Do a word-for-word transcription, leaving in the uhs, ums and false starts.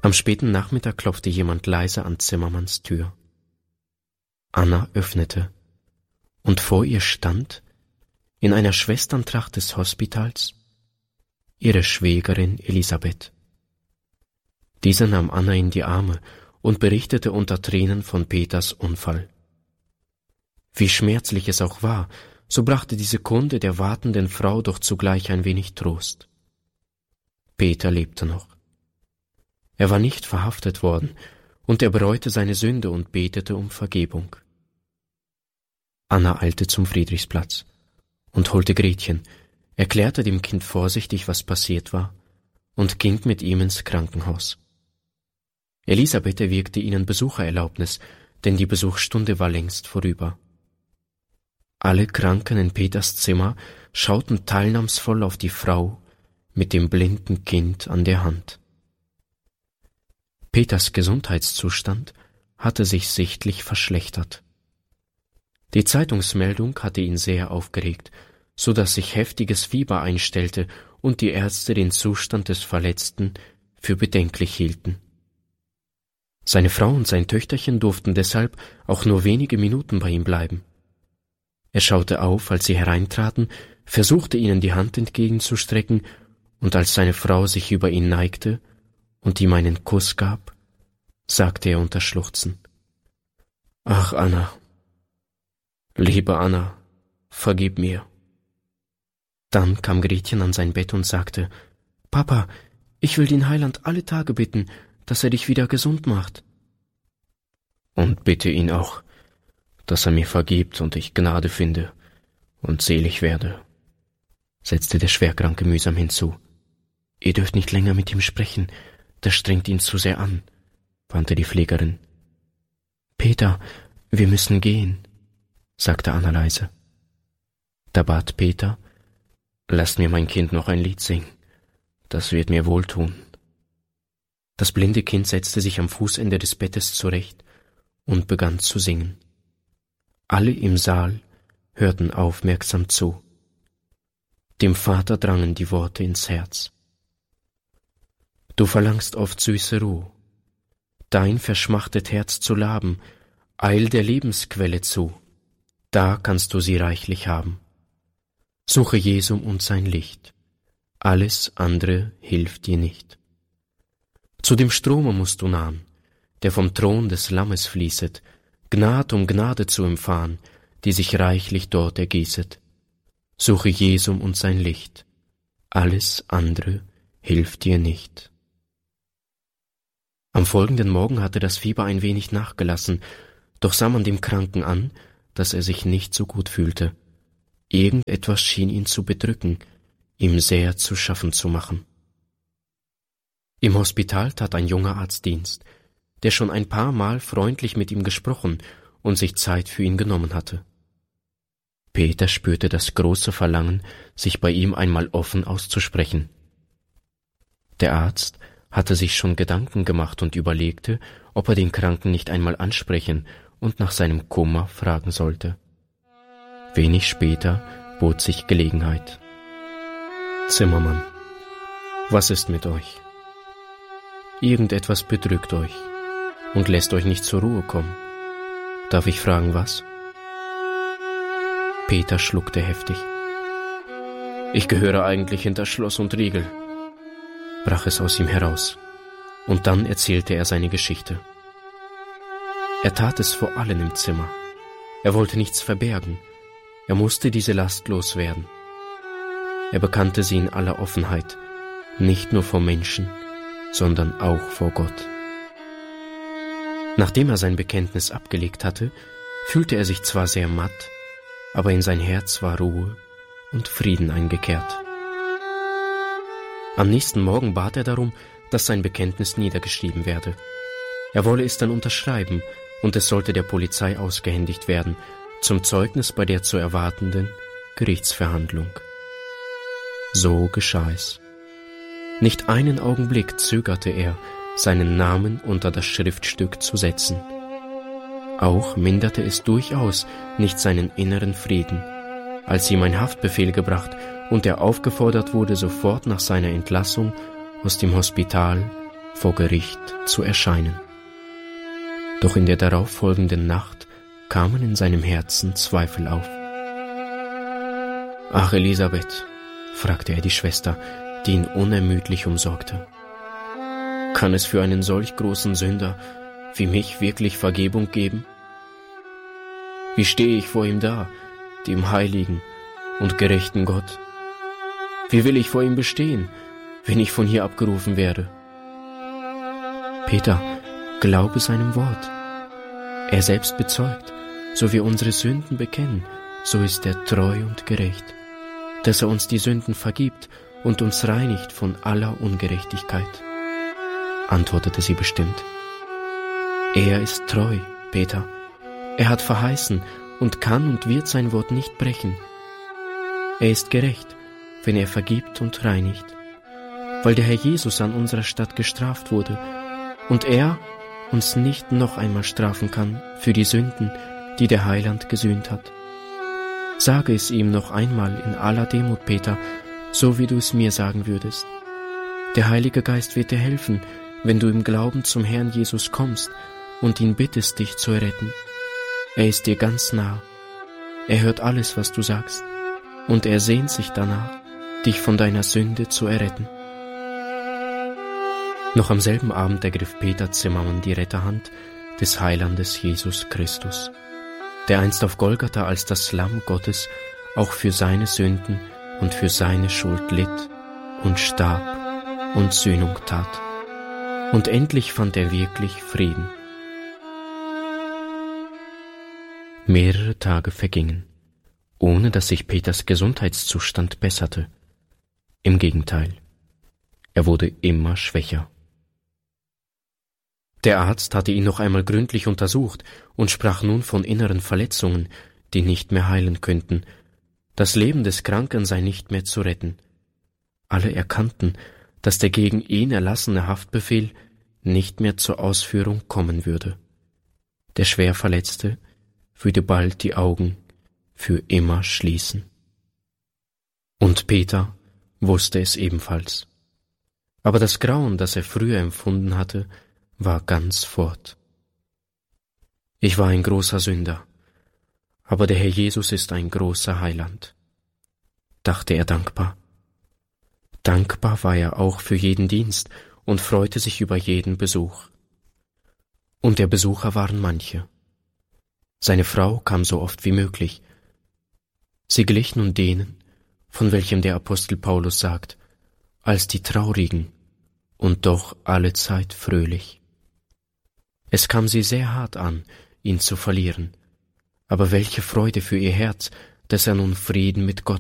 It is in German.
Am späten Nachmittag klopfte jemand leise an Zimmermanns Tür. Anna öffnete, und vor ihr stand, in einer Schwesterntracht des Hospitals, ihre Schwägerin Elisabeth. Diese nahm Anna in die Arme und berichtete unter Tränen von Peters Unfall. Wie schmerzlich es auch war, so brachte diese Kunde der wartenden Frau doch zugleich ein wenig Trost. Peter lebte noch. Er war nicht verhaftet worden, und er bereute seine Sünde und betete um Vergebung. Anna eilte zum Friedrichsplatz und holte Gretchen, erklärte dem Kind vorsichtig, was passiert war, und ging mit ihm ins Krankenhaus. Elisabeth erwirkte ihnen Besuchererlaubnis, denn die Besuchsstunde war längst vorüber. Alle Kranken in Peters Zimmer schauten teilnahmsvoll auf die Frau mit dem blinden Kind an der Hand. Peters Gesundheitszustand hatte sich sichtlich verschlechtert. Die Zeitungsmeldung hatte ihn sehr aufgeregt, so dass sich heftiges Fieber einstellte und die Ärzte den Zustand des Verletzten für bedenklich hielten. Seine Frau und sein Töchterchen durften deshalb auch nur wenige Minuten bei ihm bleiben. Er schaute auf, als sie hereintraten, versuchte ihnen die Hand entgegenzustrecken, und als seine Frau sich über ihn neigte und ihm einen Kuss gab, sagte er unter Schluchzen: »Ach, Anna, liebe Anna, vergib mir.« Dann kam Gretchen an sein Bett und sagte: »Papa, ich will den Heiland alle Tage bitten, dass er dich wieder gesund macht.« »Und bitte ihn auch, dass er mir vergibt und ich Gnade finde und selig werde«, setzte der Schwerkranke mühsam hinzu. »Ihr dürft nicht länger mit ihm sprechen, das strengt ihn zu sehr an«, wandte die Pflegerin. »Peter, wir müssen gehen«, sagte Anna leise. Da bat Peter: »Lasst mir mein Kind noch ein Lied singen, das wird mir wohltun.« Das blinde Kind setzte sich am Fußende des Bettes zurecht und begann zu singen. Alle im Saal hörten aufmerksam zu. Dem Vater drangen die Worte ins Herz. »Du verlangst oft süße Ruh, dein verschmachtet Herz zu laben, eil der Lebensquelle zu, da kannst du sie reichlich haben. Suche Jesum und sein Licht, alles andere hilft dir nicht. Zu dem Strome musst du nahen, der vom Thron des Lammes fließet, Gnad um Gnade zu empfahen, die sich reichlich dort ergießet. Suche Jesum und sein Licht, alles andere hilft dir nicht.« Am folgenden Morgen hatte das Fieber ein wenig nachgelassen, doch sah man dem Kranken an, dass er sich nicht so gut fühlte. Irgendetwas schien ihn zu bedrücken, ihm sehr zu schaffen zu machen. Im Hospital tat ein junger Arzt Dienst, der schon ein paar Mal freundlich mit ihm gesprochen und sich Zeit für ihn genommen hatte. Peter spürte das große Verlangen, sich bei ihm einmal offen auszusprechen. Der Arzt hatte sich schon Gedanken gemacht und überlegte, ob er den Kranken nicht einmal ansprechen und nach seinem Kummer fragen sollte. Wenig später bot sich Gelegenheit. »Zimmermann, was ist mit euch? Irgendetwas bedrückt euch und lässt euch nicht zur Ruhe kommen. Darf ich fragen, was?« Peter schluckte heftig. »Ich gehöre eigentlich hinter Schloss und Riegel«, brach es aus ihm heraus, und dann erzählte er seine Geschichte. Er tat es vor allen im Zimmer. Er wollte nichts verbergen. Er musste diese Last loswerden. Er bekannte sie in aller Offenheit, nicht nur vor Menschen, sondern auch vor Gott. Nachdem er sein Bekenntnis abgelegt hatte, fühlte er sich zwar sehr matt, aber in sein Herz war Ruhe und Frieden eingekehrt. Am nächsten Morgen bat er darum, dass sein Bekenntnis niedergeschrieben werde. Er wolle es dann unterschreiben, und es sollte der Polizei ausgehändigt werden, zum Zeugnis bei der zu erwartenden Gerichtsverhandlung. So geschah es. Nicht einen Augenblick zögerte er, seinen Namen unter das Schriftstück zu setzen. Auch minderte es durchaus nicht seinen inneren Frieden, als ihm ein Haftbefehl gebracht und er aufgefordert wurde, sofort nach seiner Entlassung aus dem Hospital vor Gericht zu erscheinen. Doch in der darauffolgenden Nacht kamen in seinem Herzen Zweifel auf. »Ach, Elisabeth«, fragte er die Schwester, die ihn unermüdlich umsorgte, »kann es für einen solch großen Sünder wie mich wirklich Vergebung geben? Wie stehe ich vor ihm da, dem heiligen und gerechten Gott? Wie will ich vor ihm bestehen, wenn ich von hier abgerufen werde?« Peter, glaube seinem Wort. Er selbst bezeugt, so wir unsere Sünden bekennen, so ist er treu und gerecht, dass er uns die Sünden vergibt und uns reinigt von aller Ungerechtigkeit. Antwortete sie bestimmt. Er ist treu, Peter. Er hat verheißen und kann und wird sein Wort nicht brechen. Er ist gerecht, wenn er vergibt und reinigt, weil der Herr Jesus an unserer Stadt gestraft wurde und er uns nicht noch einmal strafen kann für die Sünden, die der Heiland gesühnt hat. Sage es ihm noch einmal in aller Demut, Peter, so wie du es mir sagen würdest. Der Heilige Geist wird dir helfen, wenn du im Glauben zum Herrn Jesus kommst und ihn bittest, dich zu erretten. Er ist dir ganz nah. Er hört alles, was du sagst, und er sehnt sich danach, dich von deiner Sünde zu erretten. Noch am selben Abend ergriff Peter Zimmermann die Retterhand des Heilandes Jesus Christus, der einst auf Golgatha als das Lamm Gottes auch für seine Sünden und für seine Schuld litt und starb und Sühnung tat. Und endlich fand er wirklich Frieden. Mehrere Tage vergingen, ohne dass sich Peters Gesundheitszustand besserte. Im Gegenteil, er wurde immer schwächer. Der Arzt hatte ihn noch einmal gründlich untersucht und sprach nun von inneren Verletzungen, die nicht mehr heilen könnten. Das Leben des Kranken sei nicht mehr zu retten. Alle erkannten, dass der gegen ihn erlassene Haftbefehl nicht mehr zur Ausführung kommen würde. Der Schwerverletzte würde bald die Augen für immer schließen. Und Peter wusste es ebenfalls. Aber das Grauen, das er früher empfunden hatte, war ganz fort. Ich war ein großer Sünder, aber der Herr Jesus ist ein großer Heiland, dachte er dankbar. Dankbar war er auch für jeden Dienst und freute sich über jeden Besuch. Und der Besucher waren manche. Seine Frau kam so oft wie möglich. Sie glich nun denen, von welchem der Apostel Paulus sagt, als die Traurigen und doch allezeit fröhlich. Es kam sie sehr hart an, ihn zu verlieren, aber welche Freude für ihr Herz, dass er nun Frieden mit Gott